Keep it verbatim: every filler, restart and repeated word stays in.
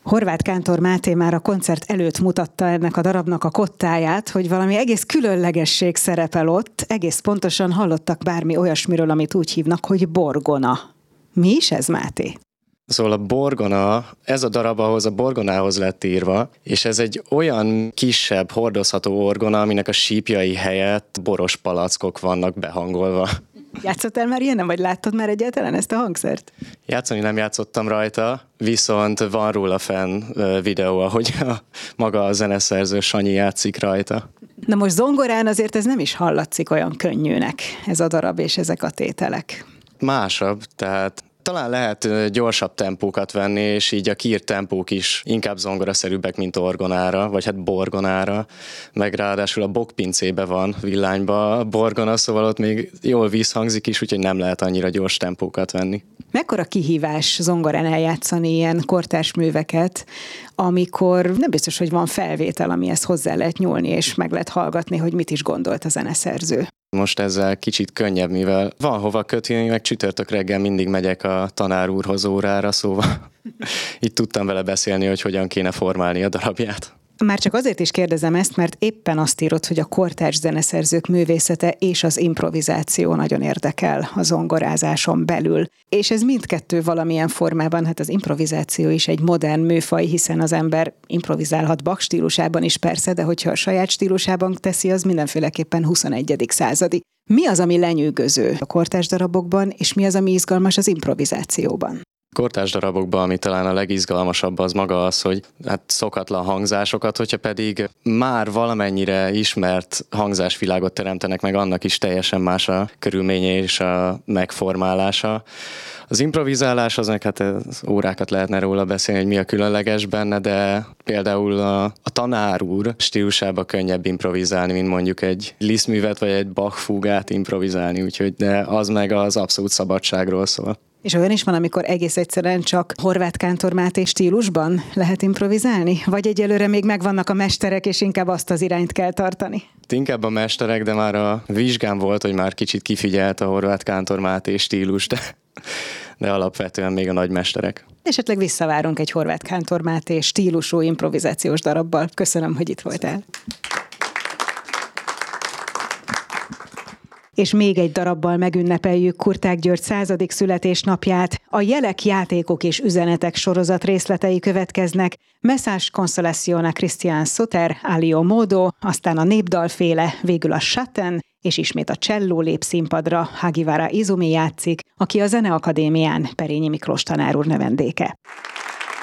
Horváth Kántor Máté már a koncert előtt mutatta ennek a darabnak a kottáját, hogy valami egész különlegesség szerepel ott, egész pontosan hallottak bármi olyasmiről, amit úgy hívnak, hogy borgona. Mi is ez, Máté? Szóval a borgona, ez a darab ahhoz a borgonához lett írva, és ez egy olyan kisebb, hordozható orgona, aminek a sípjai helyett boros palackok vannak behangolva. Játszottál már ilyen, vagy láttad már egyáltalán ezt a hangszert? Játszani nem játszottam rajta, viszont van róla fenn videó, ahogy a, maga a zeneszerző Sanyi játszik rajta. Na most zongorán azért ez nem is hallatszik olyan könnyűnek, ez a darab és ezek a tételek. Másabb, tehát talán lehet gyorsabb tempókat venni, és így a kiírt tempók is inkább zongoraszerűbbek, mint orgonára, vagy hát borgonára, meg ráadásul a bokpincébe van villányba a borgona, szóval ott még jól vízhangzik is, úgyhogy nem lehet annyira gyors tempókat venni. Mekkora kihívás zongorán eljátszani ilyen kortárs műveket, amikor nem biztos, hogy van felvétel, amihez hozzá lehet nyúlni, és meg lehet hallgatni, hogy mit is gondolt a zeneszerző. Most ezzel kicsit könnyebb, mivel van hova kötni, meg csütörtök reggel mindig megyek a tanár úrhoz órára, szóval itt tudtam vele beszélni, hogy hogyan kéne formálni a darabját. Már csak azért is kérdezem ezt, mert éppen azt írod, hogy a kortárs zeneszerzők művészete és az improvizáció nagyon érdekel a zongorázáson belül. És ez mindkettő valamilyen formában, hát az improvizáció is egy modern műfaj, hiszen az ember improvizálhat Bach stílusában is persze, de hogyha a saját stílusában teszi, az mindenféleképpen huszonegyedik századi. Mi az, ami lenyűgöző a kortárs darabokban, és mi az, ami izgalmas az improvizációban? Kortárs darabokban, ami talán a legizgalmasabb, az maga az, hogy hát szokatlan hangzásokat, hogyha pedig már valamennyire ismert hangzásvilágot teremtenek meg, annak is teljesen más a körülménye és a megformálása. Az improvizálás, az meg hát órákat lehetne róla beszélni, hogy mi a különleges benne, de például a, a tanár úr stílusába könnyebb improvizálni, mint mondjuk egy Liszt-művet vagy egy Bach-fúgát improvizálni, úgyhogy de az meg az abszolút szabadságról szól. És olyan is van, amikor egész egyszerűen csak Horváth Kántor Máté stílusban lehet improvizálni? Vagy egyelőre még megvannak a mesterek, és inkább azt az irányt kell tartani? Inkább a mesterek, de már a vizsgám volt, hogy már kicsit kifigyelt a Horváth Kántor Máté stílus, de, de alapvetően még a nagymesterek. Esetleg visszavárunk egy Horváth Kántor Máté stílusú improvizációs darabbal. Köszönöm, hogy itt voltál. És még egy darabbal megünnepeljük Kurtág György századik születésnapját. A Jelek, játékok és üzenetek sorozat részletei következnek. Message Consolazione Christian Suter, Alio Modo, aztán a népdalféle, végül a Schatten, és ismét a cselló lép színpadra, Hagiwara Izumi játszik, aki a Zeneakadémián Perényi Miklós tanár úr növendéke.